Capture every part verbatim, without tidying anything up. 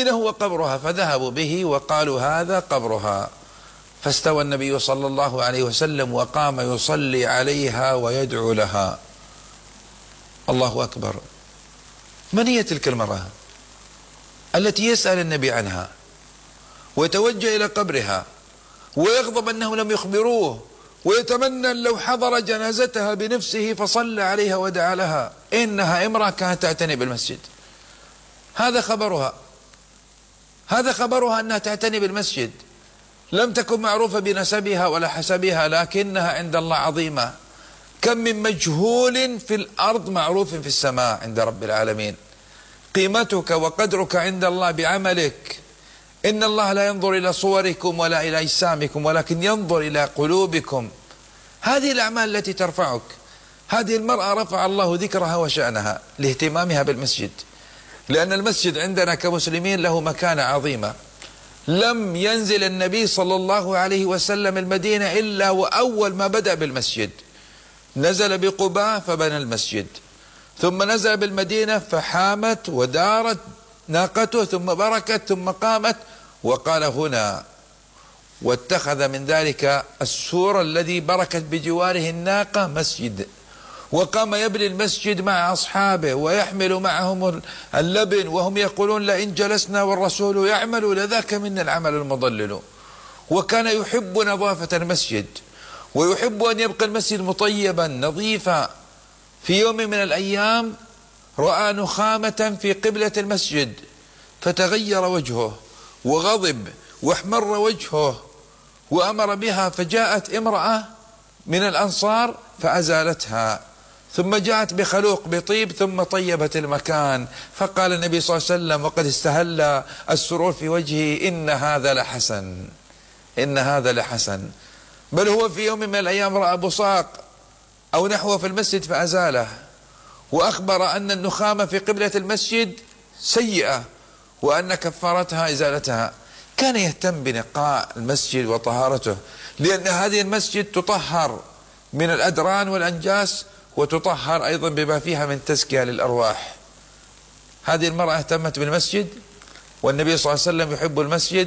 أين هو قبرها؟ فذهبوا به وقالوا هذا قبرها. فاستوى النبي صلى الله عليه وسلم وقام يصلي عليها ويدعو لها. الله أكبر. من هي تلك المرأة التي يسأل النبي عنها ويتوجه إلى قبرها ويغضب أنهم لم يخبروه ويتمنى لو حضر جنازتها بنفسه فصلى عليها ودعا لها؟ إنها امرأة كانت تعتني بالمسجد. هذا خبرها، هذا خبرها أنها تعتني بالمسجد. لم تكن معروفة بنسبها ولا حسبها، لكنها عند الله عظيمة. كم من مجهول في الأرض معروف في السماء عند رب العالمين. قيمتك وقدرك عند الله بعملك. إن الله لا ينظر إلى صوركم ولا إلى أجسامكم، ولكن ينظر إلى قلوبكم. هذه الأعمال التي ترفعك. هذه المرأة رفع الله ذكرها وشأنها لاهتمامها بالمسجد، لأن المسجد عندنا كمسلمين له مكانة عظيمة. لم ينزل النبي صلى الله عليه وسلم المدينة إلا وأول ما بدأ بالمسجد. نزل بقباء فبنى المسجد، ثم نزل بالمدينة فحامت ودارت ناقته، ثم بركت، ثم قامت وقال هنا، واتخذ من ذلك السور الذي بركت بجواره الناقة مسجد، وقام يبني المسجد مع أصحابه ويحمل معهم اللبن، وهم يقولون لئن جلسنا والرسول يعمل لذاك منا العمل المضلل. وكان يحب نظافة المسجد، ويحب أن يبقى المسجد مطيبا نظيفا. في يوم من الأيام رأى نخامة في قبلة المسجد فتغير وجهه وغضب واحمر وجهه وأمر بها، فجاءت امرأة من الأنصار فأزالتها، ثم جاءت بخلوق بطيب ثم طيبت المكان. فقال النبي صلى الله عليه وسلم وقد استهل السرور في وجهه: إن هذا لحسن، إن هذا لحسن. بل هو في يوم من الأيام رأى بصاق أو نحوه في المسجد فأزاله، وأخبر أن النخامة في قبلة المسجد سيئة وأن كفارتها إزالتها. كان يهتم بنقاء المسجد وطهارته، لأن هذه المسجد تطهر من الأدران والأنجاس، وتطهر أيضا بما فيها من تزكية للأرواح. هذه المرأة اهتمت بالمسجد، والنبي صلى الله عليه وسلم يحب المسجد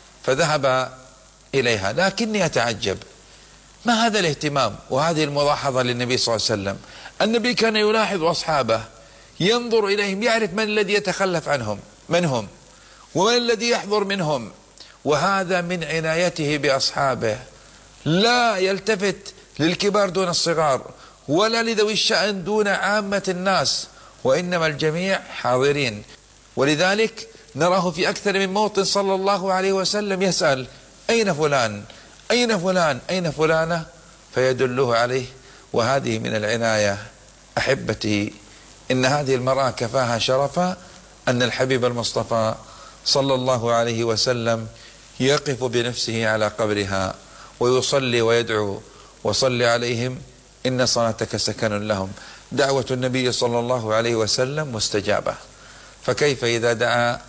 فذهب إليها. لكني أتعجب، ما هذا الاهتمام وهذه الملاحظة للنبي صلى الله عليه وسلم؟ النبي كان يلاحظ أصحابه، ينظر إليهم، يعرف من الذي يتخلف عنهم منهم ومن الذي يحضر منهم. وهذا من عنايته بأصحابه، لا يلتفت للكبار دون الصغار ولا لذوي الشأن دون عامة الناس، وإنما الجميع حاضرين. ولذلك نراه في أكثر من موطن صلى الله عليه وسلم يسأل: أين فلان؟ أين فلان؟ أين فلانة؟ فيدله عليه. وهذه من العناية. أحبتي، إن هذه المرأة كفاها شرفا أن الحبيب المصطفى صلى الله عليه وسلم يقف بنفسه على قبرها ويصلي ويدعو: وصل عليهم إن صلاتك سكن لهم. دعوة النبي صلى الله عليه وسلم مستجابة، فكيف إذا دعا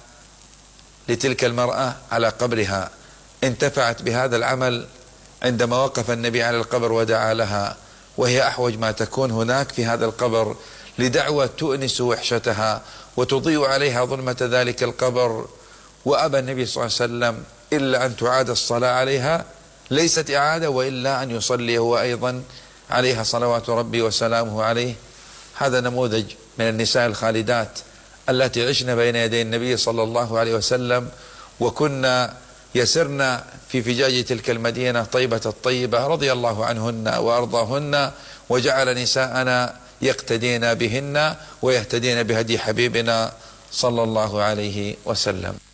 لتلك المرأة على قبرها؟ انتفعت بهذا العمل عندما وقف النبي على القبر ودعا لها، وهي أحوج ما تكون هناك في هذا القبر لدعوة تؤنس وحشتها وتضيء عليها ظلمة ذلك القبر. وأبى النبي صلى الله عليه وسلم إلا أن تعاد الصلاة عليها، ليست إعادة، وإلا أن يصلي هو أيضا عليها صلوات ربي وسلامه عليه. هذا نموذج من النساء الخالدات التي عشن بين يدي النبي صلى الله عليه وسلم، وكنا يسرنا في فجاج تلك المدينة طيبة الطيبة رضي الله عنهن وأرضاهن، وجعل نساءنا يقتدين بهن ويهتدين بهدي حبيبنا صلى الله عليه وسلم.